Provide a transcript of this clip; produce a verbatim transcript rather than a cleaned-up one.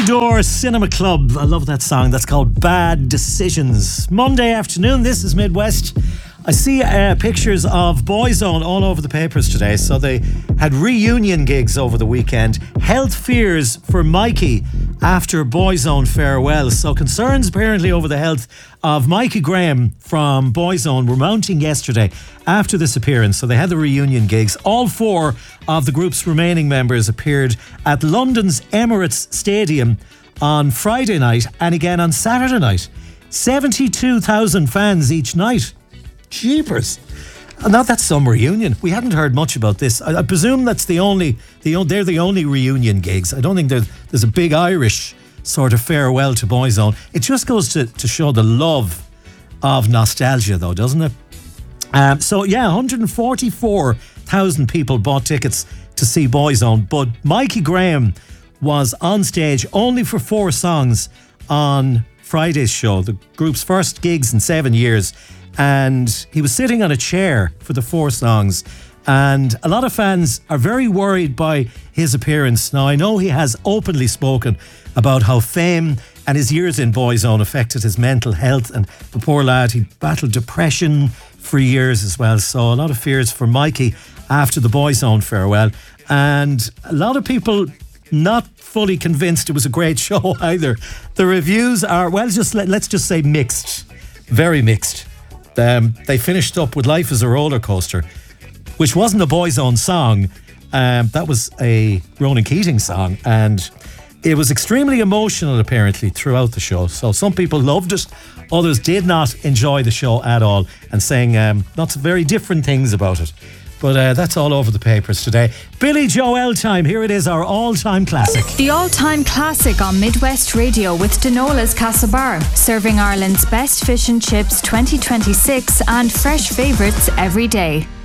Door Cinema Club. I love that song. That's called Bad Decisions. Monday afternoon, this is Midwest. I see uh, pictures of Boyzone all over the papers today. So they had reunion gigs over the weekend. Health fears for Mikey after Boyzone farewell. So concerns apparently over the health of Mikey Graham from Boyzone were mounting yesterday after this appearance. So they had the reunion gigs. All four of the group's remaining members appeared at London's Emirates Stadium on Friday night and again on Saturday night. seventy-two thousand fans each night. Jeepers. And now that's some reunion. We hadn't heard much about this. I, I presume that's the only, the, they're the only reunion gigs. I don't think there's, there's a big Irish sort of farewell to Boyzone. It just goes to, to show the love of nostalgia though, doesn't it? Um, so yeah, one hundred forty-four thousand people bought tickets to see Boyzone, but Mikey Graham was on stage only for four songs on Friday's show, the group's first gigs in seven years. And he was sitting on a chair for the four songs. And a lot of fans are very worried by his appearance. Now, I know he has openly spoken about how fame and his years in Boyzone affected his mental health. And the poor lad, he battled depression for years as well. So a lot of fears for Mikey after the Boyzone farewell. And a lot of people not fully convinced it was a great show either. The reviews are, well, just let, let's just say mixed. Very mixed. Um, they finished up with Life is a Roller Coaster, which wasn't a Boyzone song. Um, that was a Ronan Keating song, and it was extremely emotional apparently throughout the show. So some people loved it, others did not enjoy the show at all, and saying um, lots of very different things about it. But uh, that's all over the papers today. Billy Joel time. Here it is, our all-time classic. The all-time classic on Midwest Radio with Denola's Castlebar, serving Ireland's best fish and chips twenty twenty-six and fresh favourites every day.